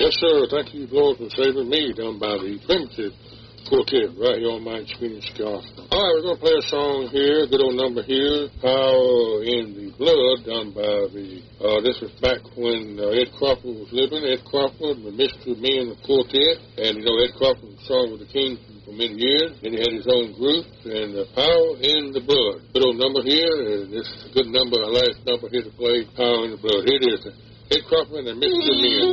Yes, sir. Thank you, Lord, for saving me, done by the Primitive Quartet, right here on my Swedish Gospel. All right, we're going to play a song here, good old number here, Power in the Blood, done by the, this was back when Ed Crawford was living. Ed Crawford, the Mr. Me and the Quartet, and, Ed Crawford was song with the King for many years, and he had his own group, and Power in the Blood. Good old number here, and this is a good number, our last number here to play, Power in the Blood. Here it is, Ed Crawford and Mr. Me.